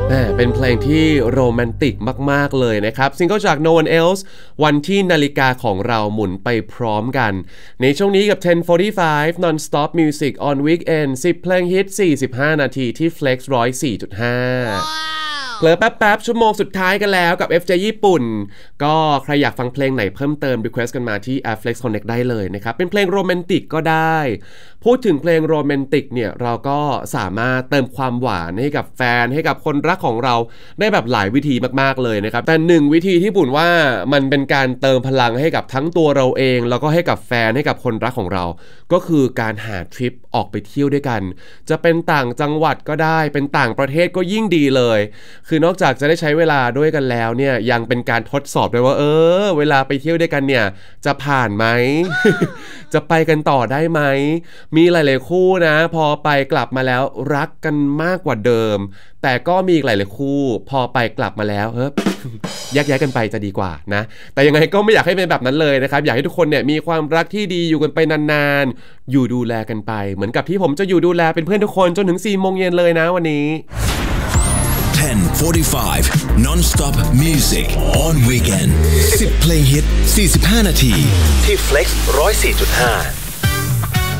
เป็นเพลงที่โรแมนติกมากๆเลยนะครับซิงเกิลจาก No One Else วันที่นาฬิกาของเราหมุนไปพร้อมกันในช่วงนี้กับ 10:45 Non-stop Music on Weekend 10 เพลงฮิต 45 นาทีที่ Flex 104.5เผลอแป๊บๆชั่วโมงสุดท้ายกันแล้วกับ FJ ญี่ปุ่นก็ใครอยากฟังเพลงไหนเพิ่มเติม request กันมาที่ Flex Connect ได้เลยนะครับเป็นเพลงโรแมนติกก็ได้พูดถึงเพลงโรแมนติกเนี่ยเราก็สามารถเติมความหวานให้กับแฟนให้กับคนรักของเราได้แบบหลายวิธีมากๆเลยนะครับแต่หนึ่งวิธีที่ปุ่นว่ามันเป็นการเติมพลังให้กับทั้งตัวเราเองแล้วก็ให้กับแฟนให้กับคนรักของเราก็คือการหาทริปออกไปเที่ยวด้วยกันจะเป็นต่างจังหวัดก็ได้เป็นต่างประเทศก็ยิ่งดีเลยคือนอกจากจะได้ใช้เวลาด้วยกันแล้วเนี่ยยังเป็นการทดสอบด้วยว่าเวลาไปเที่ยวด้วยกันเนี่ยจะผ่านไหม จะไปกันต่อได้ไหมมีหลายๆคู่นะพอไปกลับมาแล้วรักกันมากกว่าเดิมแต่ก็มีอีกหลายๆคู่พอไปกลับมาแล้วแยกย้ายกันไปจะดีกว่านะแต่ยังไงก็ไม่อยากให้เป็นแบบนั้นเลยนะครับอยากให้ทุกคนเนี่ยมีความรักที่ดีอยู่กันไปนานๆอยู่ดูแลกันไปเหมือนกับที่ผมจะอยู่ดูแลเป็นเพื่อนทุกคนจนถึง 4 โมงเย็นเลยนะวันนี้ 10:45 Non-stop Music on Weekend 10 เพลงฮิต 45 นาทีที่ Flex 104.5